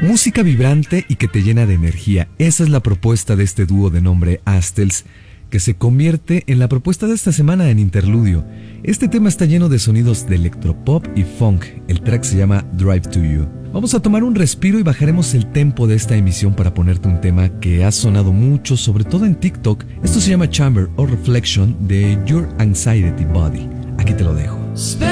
Música vibrante y que te llena de energía. Esa es la propuesta de este dúo de nombre Astels, que se convierte en la propuesta de esta semana en Interludio. Este tema está lleno de sonidos de electropop y funk. El track se llama Drive to You. Vamos a tomar un respiro y bajaremos el tempo de esta emisión para ponerte un tema que ha sonado mucho, sobre todo en TikTok. Esto se llama Chamber or Reflection de Your Anxiety Body. Aquí te lo dejo.